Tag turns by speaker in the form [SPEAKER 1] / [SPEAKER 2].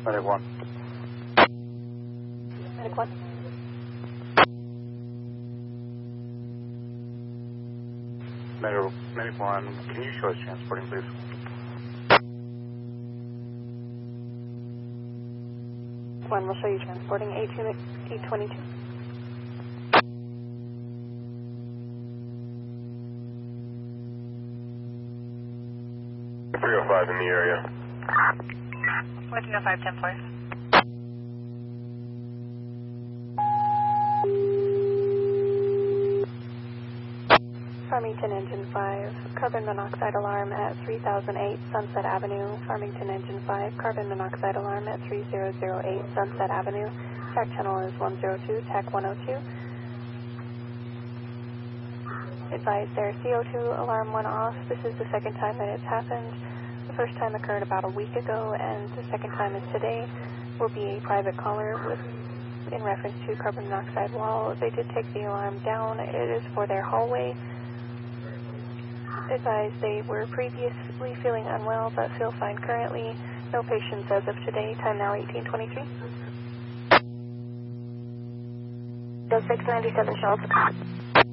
[SPEAKER 1] Medic 1.
[SPEAKER 2] Medic 1.
[SPEAKER 1] Medic 1, can you show us transporting, please?
[SPEAKER 2] One, we'll show you transporting 822.
[SPEAKER 1] .305 in the area.
[SPEAKER 2] 1405, 10 please. Farmington Engine 5, carbon monoxide alarm at 3008 Sunset Avenue. Farmington Engine 5, carbon monoxide alarm at 3008 Sunset Avenue. TAC channel is 102, TAC 102. Advise their CO2 alarm went off. This is the second time that it's happened. The first time occurred about a week ago, and the second time is today. Will be a private caller in reference to carbon monoxide wall. They did take the alarm down. It is for their hallway. Advise they were previously feeling unwell but feel fine currently. No patients as of today. Time now 1823.
[SPEAKER 3] 697 Charles.